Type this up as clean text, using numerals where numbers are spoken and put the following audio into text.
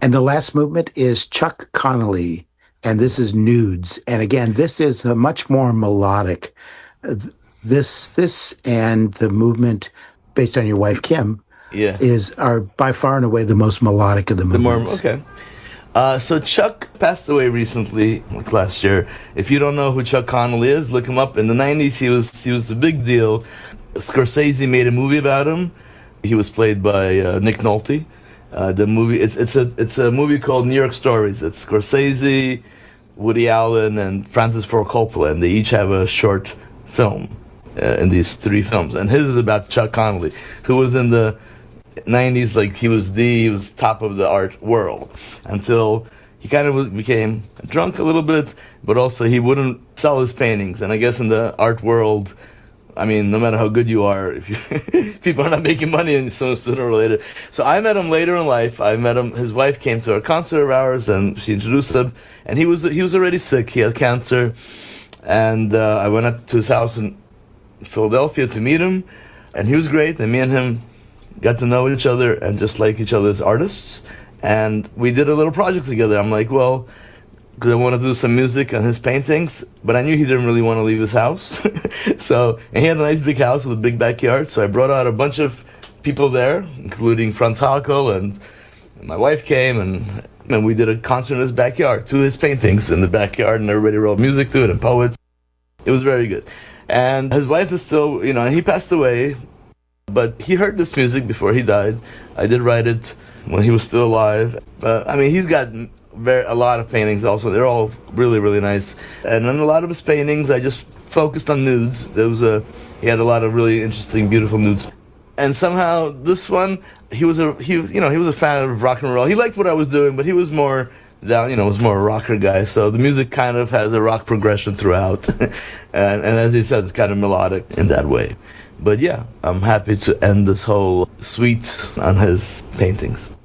And the last movement is Chuck Connolly, and this is Nudes. And again, this is a much more melodic. This and the movement based on your wife Kim are by far and away the most melodic of the movements. Okay. So Chuck passed away recently, like last year. If you don't know who Chuck Connolly is, look him up. In the 90s, he was a big deal. Scorsese made a movie about him. He was played by Nick Nolte. The movie it's a movie called New York Stories. It's Scorsese, Woody Allen, and Francis Ford Coppola, and they each have a short film in these three films. And his is about Chuck Connolly, who was in the 90s, like he was top of the art world until he kind of became drunk a little bit, but also he wouldn't sell his paintings. And I guess in the art world, I mean, no matter how good you are, if people are not making money, and sooner or later. So I met him later in life. I met him. His wife came to a concert of ours, and she introduced him. And he was already sick. He had cancer, and I went up to his house in Philadelphia to meet him, and he was great. And me and him got to know each other and just like each other as artists. And we did a little project together. I'm like, well, because I wanted to do some music on his paintings, but I knew he didn't really want to leave his house. And he had a nice big house with a big backyard, so I brought out a bunch of people there, including Franz Hakel, and my wife came, and we did a concert in his backyard, to his paintings in the backyard, and everybody wrote music to it, and poets. It was very good. And his wife is still, he passed away, but he heard this music before he died. I did write it when he was still alive. He's got a lot of paintings also. They're all really, really nice. And in a lot of his paintings, I just focused on nudes. He had a lot of really interesting, beautiful nudes. And somehow this one, he was a fan of rock and roll. He liked what I was doing, but he was more was more a rocker guy. So the music kind of has a rock progression throughout. and as he said, it's kind of melodic in that way. But yeah, I'm happy to end this whole suite on his paintings.